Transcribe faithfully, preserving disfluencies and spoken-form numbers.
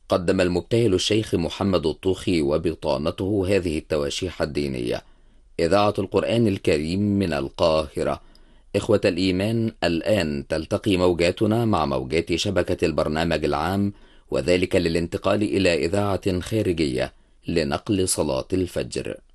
قدم المبتهل الشيخ محمد الطوخي وبطانته هذه التواشيح الدينية. إذاعة القرآن الكريم من القاهرة. إخوة الإيمان، الآن تلتقي موجاتنا مع موجات شبكة البرنامج العام، وذلك للانتقال إلى إذاعة خارجية لنقل صلاة الفجر.